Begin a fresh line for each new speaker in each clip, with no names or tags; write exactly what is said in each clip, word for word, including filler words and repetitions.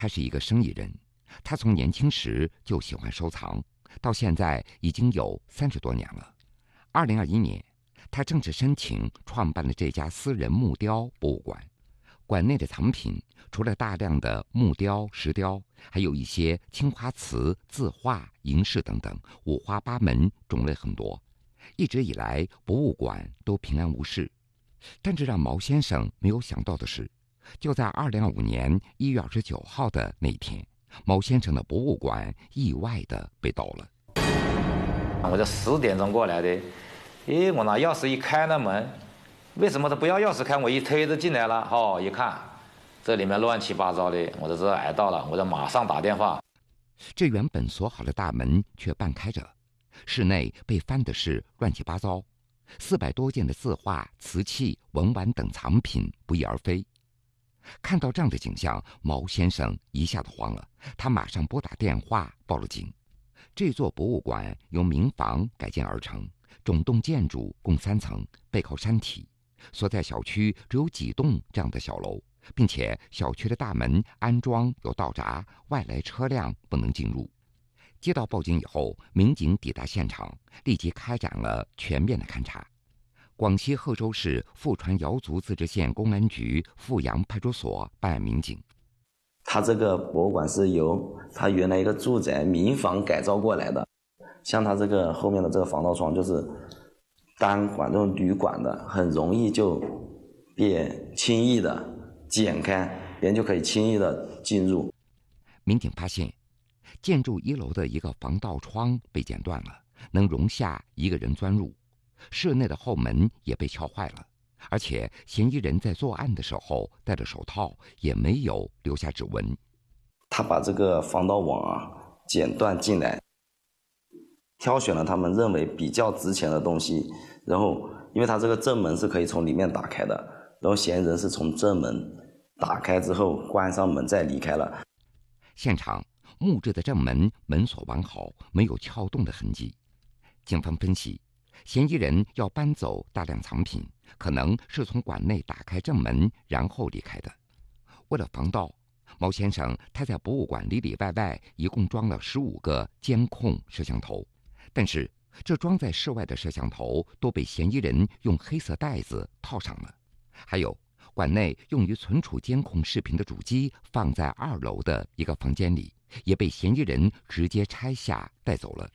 他是一个生意人，他从年轻时就喜欢收藏，到现在已经有三十多年了。二零二一年，他正式申请创办了这家私人木雕博物馆。馆内的藏品除了大量的木雕、石雕，还有一些青花瓷、字画、银饰等等，五花八门，种类很多。一直以来，博物馆都平安无事。但这让毛先生没有想到的是，就在二零二五年一月二十九号的那一天，毛先生的博物馆意外的被盗了。
我这十点钟过来的，诶，我拿钥匙一开那门，为什么他不要钥匙开？我一推着进来了，哦，一看这里面乱七八糟的，我就知道挨盗了，我就马上打电话。
这原本锁好的大门却半开着，室内被翻的是乱七八糟，四百多件的字画、瓷器、文玩等藏品不翼而飞。看到这样的景象，毛先生一下子慌了，他马上拨打电话报了警。这座博物馆由民房改建而成，整栋建筑共三层，背靠山体，所在小区只有几栋这样的小楼，并且小区的大门安装有道闸，外来车辆不能进入。接到报警以后，民警抵达现场，立即开展了全面的勘查。广西贺州市富川瑶族自治县公安局富阳派出所办案民警。
他这个博物馆是由他原来一个住宅民房改造过来的，像他这个后面的这个防盗窗就是单管这种铝管的，很容易就被轻易的剪开，别人就可以轻易的进入。
民警发现，建筑一楼的一个防盗窗被剪断了，能容下一个人钻入。室内的后门也被撬坏了，而且嫌疑人在作案的时候戴着手套，也没有留下指纹。
他把这个防盗网啊剪断进来，挑选了他们认为比较值钱的东西，然后因为他这个正门是可以从里面打开的，然后嫌疑人是从正门打开之后关上门再离开了。
现场木质的正门门锁完好，没有撬动的痕迹。警方分析，嫌疑人要搬走大量藏品，可能是从馆内打开正门然后离开的。为了防盗，毛先生他在博物馆里里外外一共装了十五个监控摄像头，但是这装在室外的摄像头都被嫌疑人用黑色带子套上了。还有，馆内用于存储监控视频的主机放在二楼的一个房间里，也被嫌疑人直接拆下带走了。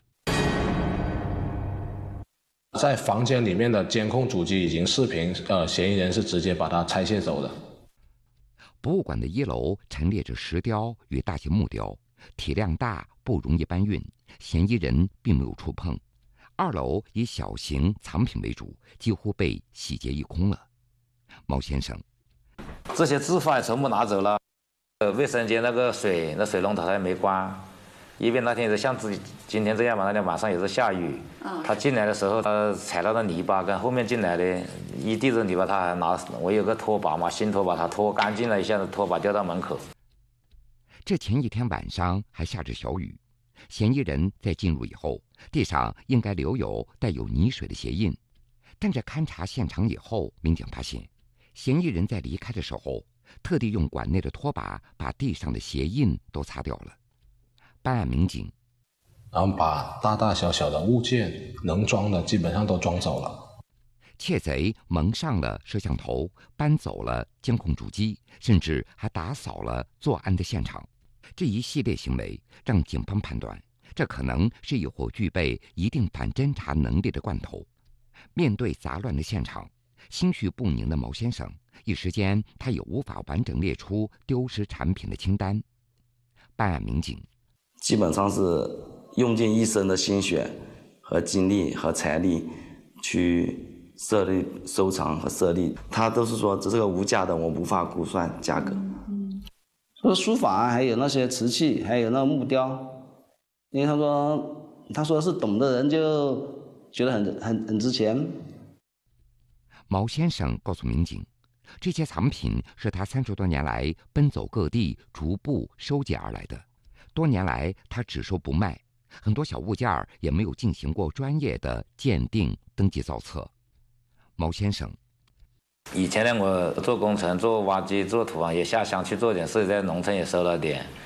在房间里面的监控主机以及视频，呃，嫌疑人是直接把它拆卸走的。
博物馆的一楼陈列着石雕与大型木雕，体量大，不容易搬运，嫌疑人并没有触碰。二楼以小型藏品为主，几乎被洗劫一空了。毛先生，
这些字画也全部拿走了，呃，卫生间那个水，那水龙头还没关。因为那天也是像自己今天这样嘛，那天晚上也是下雨，他进来的时候，他踩到的泥巴跟后面进来的一地的泥巴，他还拿我有个拖把嘛，新拖把，他拖干净了，一下子拖把掉到门口。
这前一天晚上还下着小雨，嫌疑人在进入以后，地上应该留有带有泥水的鞋印，但在勘察现场以后，民警发现，嫌疑人在离开的时候，特地用馆内的拖把把地上的鞋印都擦掉了。办案民警，
然后把大大小小的物件能装的基本上都装走了。
窃贼蒙上了摄像头，搬走了监控主机，甚至还打扫了作案的现场。这一系列行为让警方判断，这可能是一伙具备一定反侦查能力的惯头。面对杂乱的现场，心绪不宁的毛先生，一时间他也无法完整列出丢失产品的清单。办案民警
基本上是用尽一生的心血和精力和财力去设立收藏和设立，他都是说这个无价的，我无法估算价格。
嗯，说书法还有那些瓷器，还有那木雕，因为他说他说是懂的人就觉得很很很值钱。
毛先生告诉民警，这些藏品是他三十多年来奔走各地逐步收集而来的。多年来，他只收不卖，很多小物件儿也没有进行过专业的鉴定、登记造册。毛先生，
以前呢，我做工程、做挖机、做土房，也下乡去做点事，在农村也收了点。